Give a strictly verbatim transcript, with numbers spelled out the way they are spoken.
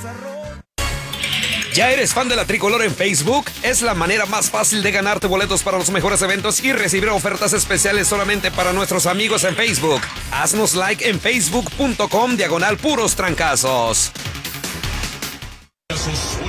¿Ya eres fan de la Tricolor en Facebook? Es la manera más fácil de ganarte boletos para los mejores eventos y recibir ofertas especiales solamente para nuestros amigos en Facebook. Haznos like en facebook punto com diagonal puros trancazos.